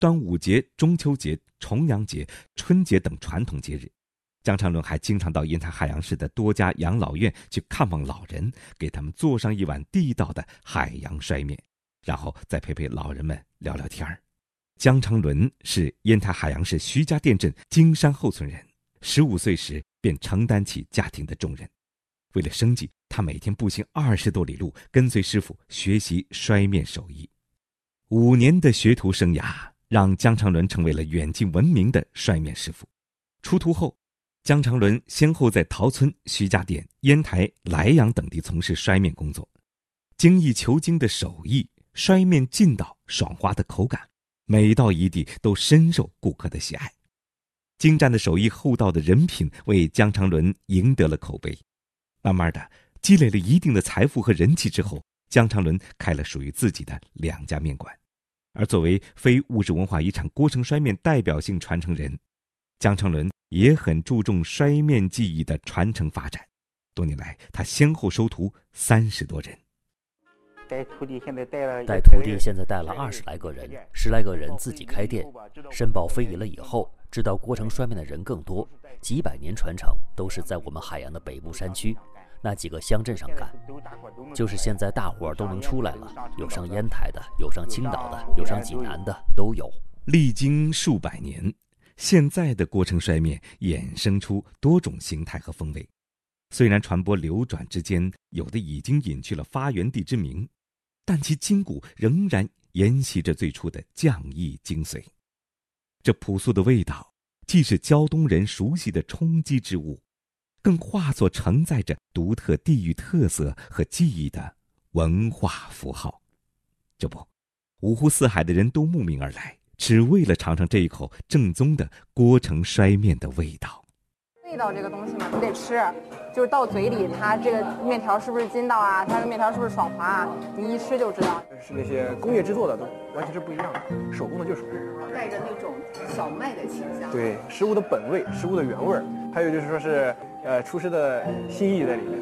端午节、中秋节、重阳节、春节等传统节日。江长伦还经常到烟台海洋市的多家养老院去看望老人，给他们做上一碗地道的海洋衰面，然后再陪老人们聊聊天儿。江长伦是烟台海洋市徐家店镇金山后村人，15岁时便承担起家庭的重任。为了生计，他每天步行20多里路，跟随师傅学习摔面手艺。5年的学徒生涯让江长伦成为了远近闻名的摔面师傅。出徒后，江长伦先后在陶村、徐家店、烟台、莱阳等地从事摔面工作，精益求精的手艺，摔面劲道，爽滑的口感，每到一地都深受顾客的喜爱。精湛的手艺、厚道的人品为江长伦赢得了口碑。慢慢的积累了一定的财富和人气之后，江长伦开了属于自己的2家面馆。而作为非物质文化遗产郭城摔面代表性传承人，江长伦也很注重摔面技艺的传承发展。多年来，他先后收徒30多人。 带徒弟现在带了20来个人，10来个人自己开店。申报非遗了以后，知道郭城摔面的人更多，几百年传承都是在我们海洋的北部山区那几个乡镇上干。就是现在大伙儿都能出来了，有上烟台的，有上青岛的，有上济南的，都有。 历经数百年，现在的郭城摔面衍生出多种形态和风味。虽然传播流转之间，有的已经隐去了发源地之名，但其筋骨仍然沿袭着最初的匠艺精髓。这朴素的味道，既是胶东人熟悉的冲击之物，更化作承载着独特地域特色和记忆的文化符号。这不，五湖四海的人都慕名而来，只为了尝尝这一口正宗的郭城摔面的味道。 味道这个东西嘛，你得吃，就是到嘴里，它这个面条是不是筋道啊？它的面条是不是爽滑啊？你一吃就知道。 是那些工业制作的都完全是不一样的，手工的就是带着那种小麦的清香。 对，食物的本味，食物的原味儿，还有就是说是厨师的心意在里面。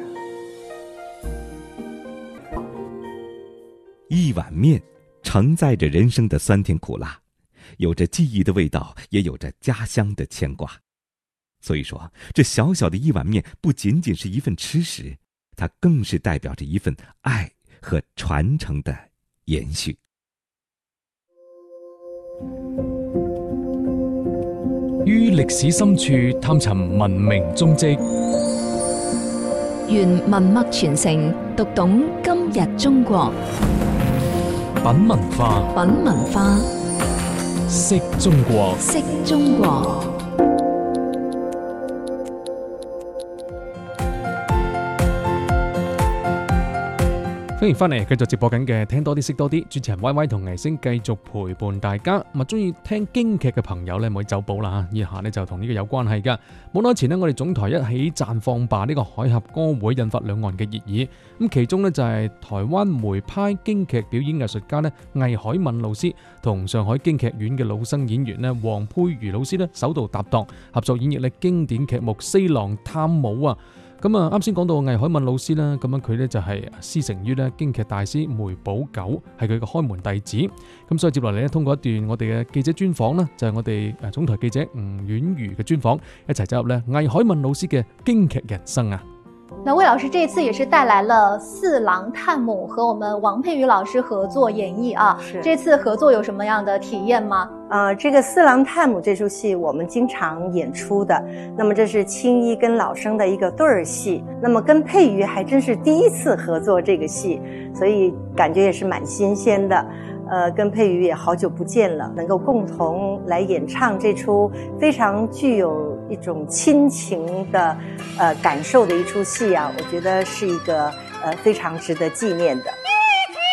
一碗面承载着人生的酸甜苦辣，有着记忆的味道，也有着家乡的牵挂。所以说，这小小的一碗面不仅仅是一份吃食，它更是代表着一份爱和传承的延续。 於歷史深處探尋文明蹤跡， 願文脈傳承，讀懂今日中國。 品文化， 品文化， 識中國， 識中國。 歡迎翻嚟，繼續直播緊嘅聽多啲識多啲，主持人 Y Y 同藝星繼續陪伴大家。咁啊，中意聽京劇嘅朋友咧，唔可以走寶啦嚇。以下咧就同呢個有關係㗎。冇耐前呢，我哋總台一起綻放吧呢個海峽歌會，引發兩岸嘅熱議。咁其中呢，就係台灣梅派京劇表演藝術家呢魏海敏老師同上海京劇院嘅老生演員呢黃佩瑜老師呢首度搭檔合作演繹咧經典劇目《四郎探母》啊。咁啊，啱先講到魏海敏老師啦，咁樣佢咧就係師承於咧京劇大師梅葆玖，係佢嘅開門弟子。咁所以接落嚟咧，通過一段我哋嘅記者專訪啦，就係我哋總台記者吳婉瑜嘅專訪，一齊走入咧魏海敏老師嘅京劇人生啊！ 那魏老师这次也是带来了《四郎探母》和我们王佩瑜老师合作演绎啊。这次合作有什么样的体验吗？ 这个《四郎探母》这出戏我们经常演出的，那么这是青衣跟老生的一个对儿戏，那么跟佩瑜还真是第一次合作这个戏，所以感觉也是蛮新鲜的。跟佩瑜也好久不见了，能够共同来演唱这出非常具有一种亲情的感受的一出戏啊，我觉得是一个非常值得纪念的。